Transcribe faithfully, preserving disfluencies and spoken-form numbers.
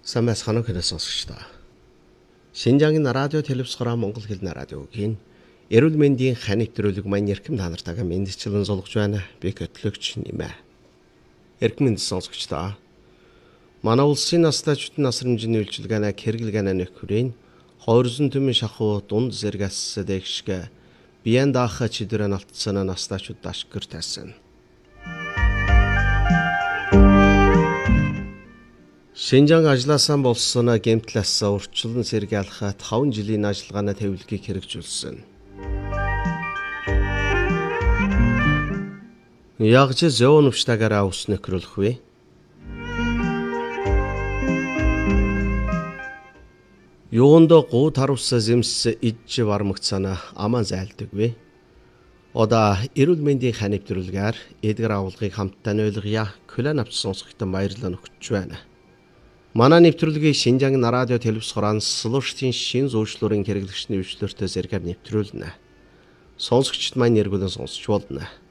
Сайн байцгаана уу сонсогчдоо. Шинжаагийн радио телевизээр Монгол хэлний радиогийн эрүүл мэндийн хань нэвтрүүлэг маань эрхэм та нартайгаа мэдчилэн суулгаж байна. Би хөтлөгч нэмэ. Эрхэм мэнд сонсогчдоо. Манай улсын настайчдын насар хэмжээний үйлчилгээний хэрэглэгээний нөхрийн хорзон төмөн шахуу дунд зэрэг ассадэгшгэ биен даахаа чидэрэн алтцана настайчуд дашгэр тасан. Шинжаан ажилласаа болсон гэмтлээсээ урьдчилан сэргийлэх таван жилийн ажиллагааны төвлөгийг хэрэгжүүлсэн. Яг ч зөөн өвчтөгөрөө ус нөхрөлөх вэ? Юунд гоо тарвса зэмс иж вармагцана аман зайлдаг вэ? Ода эрүүл мэндийн хань нэвтрүүлгээр эдгэр агуулгыг хамтдаа ойлгоё. Клан авч сонсохтой баярлалаа өгч байна. Манай нэвтрүүлгийг Шинжаагийн радио телевизээр слуштын шин зөвшлөрийн хэрэглэгчний өвчлөлтөө зэрэгээр нэвтрүүлнэ. Сонсогчд маань нэргүүлэн сонсч болно.